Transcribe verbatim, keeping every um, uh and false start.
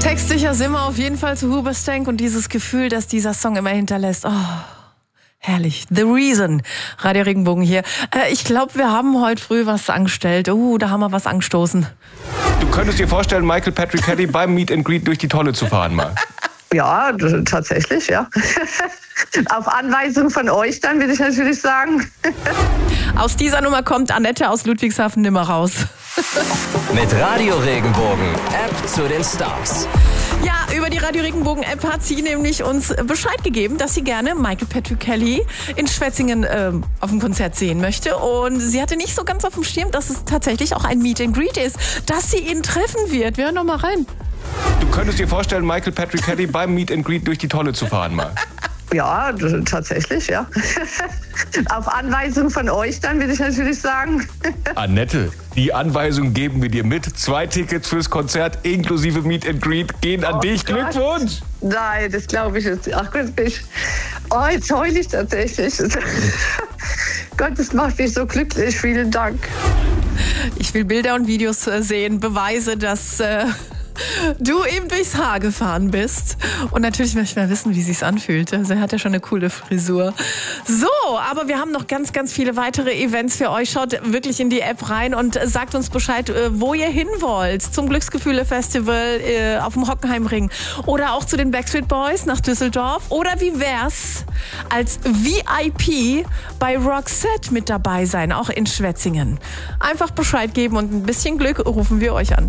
Textsicher sind wir auf jeden Fall zu Hoobastank und dieses Gefühl, das dieser Song immer hinterlässt. Oh, herrlich. The Reason. Radio Regenbogen hier. Äh, ich glaube, wir haben heute früh was angestellt. Oh, da haben wir was angestoßen. Du könntest dir vorstellen, Michael Patrick Kelly beim Meet and Greet durch die Tonne zu fahren mal. Ja, tatsächlich, ja. Auf Anweisung von euch dann, würde ich natürlich sagen. Aus dieser Nummer kommt Annette aus Ludwigshafen nimmer raus. Mit Radio Regenbogen, App zu den Stars. Ja, über die Radio Regenbogen App hat sie nämlich uns Bescheid gegeben, dass sie gerne Michael Patrick Kelly in Schwetzingen ähm, auf dem Konzert sehen möchte. Und sie hatte nicht so ganz auf dem Schirm, dass es tatsächlich auch ein Meet and Greet ist, dass sie ihn treffen wird. Wir hören noch mal rein. Du könntest dir vorstellen, Michael Patrick Kelly beim Meet and Greet durch die Tonne zu fahren mal. Ja, tatsächlich, ja. Auf Anweisung von euch dann, würde ich natürlich sagen. Annette, die Anweisung geben wir dir mit. Zwei Tickets fürs Konzert inklusive Meet and Greet gehen an Oh dich. Gott. Glückwunsch! Nein, das glaube ich jetzt. Ach Gott, ich, oh, jetzt heule ich tatsächlich. Gott, das macht mich so glücklich. Vielen Dank. Ich will Bilder und Videos äh, sehen, Beweise, dass äh, du ihm durchs Haar gefahren bist. Und natürlich möchte ich mal wissen, wie es sich anfühlt. Also er hat ja schon eine coole Frisur. So, aber wir haben noch ganz, ganz viele weitere Events für euch. Schaut wirklich in die App rein und sagt uns Bescheid, wo ihr hin wollt. Zum Glücksgefühle-Festival äh, auf dem Hockenheimring oder auch zu den Backstreet Boys nach Düsseldorf. Oder wie wär's als V I P bei Roxette mit dabei sein, auch in Schwetzingen. Einfach Bescheid geben und ein bisschen Glück rufen wir euch an.